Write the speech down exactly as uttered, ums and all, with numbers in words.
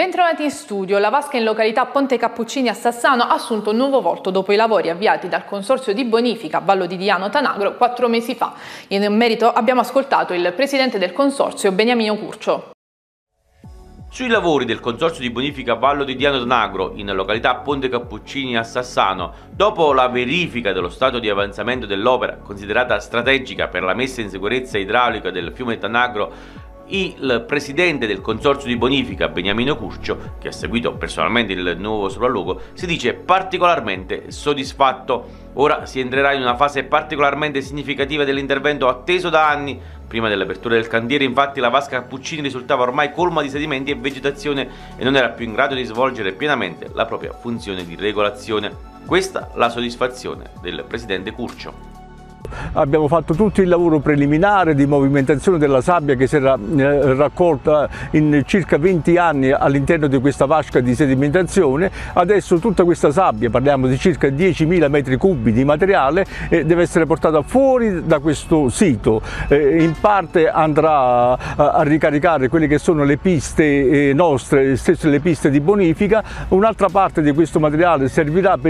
Bentrovati in studio. La vasca in località Ponte Cappuccini a Sassano ha assunto un nuovo volto dopo i lavori avviati dal Consorzio di Bonifica Vallo di Diano Tanagro quattro mesi fa. In merito abbiamo ascoltato il presidente del Consorzio, Beniamino Curcio. Sui lavori del Consorzio di Bonifica Vallo di Diano Tanagro in località Ponte Cappuccini a Sassano, dopo la verifica dello stato di avanzamento dell'opera considerata strategica per la messa in sicurezza idraulica del fiume Tanagro, il presidente del Consorzio di Bonifica, Beniamino Curcio, che ha seguito personalmente il nuovo sopralluogo, si dice particolarmente soddisfatto. Ora si entrerà in una fase particolarmente significativa dell'intervento atteso da anni. Prima dell'apertura del cantiere, infatti, la vasca Cappuccini risultava ormai colma di sedimenti e vegetazione e non era più in grado di svolgere pienamente la propria funzione di regolazione. Questa la soddisfazione del presidente Curcio. Abbiamo fatto tutto il lavoro preliminare di movimentazione della sabbia che si era eh, raccolta in circa venti anni all'interno di questa vasca di sedimentazione. Adesso tutta questa sabbia, parliamo di circa diecimila metri cubi di materiale, eh, deve essere portata fuori da questo sito. Eh, in parte andrà a, a ricaricare quelle che sono le piste eh, nostre, stesse le piste di bonifica. Un'altra parte di questo materiale servirà per